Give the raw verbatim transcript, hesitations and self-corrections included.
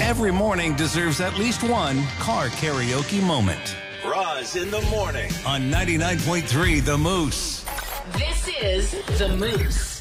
Every morning deserves at least one car karaoke moment. Roz in the morning On ninety-nine point three The Moose. This is The Moose.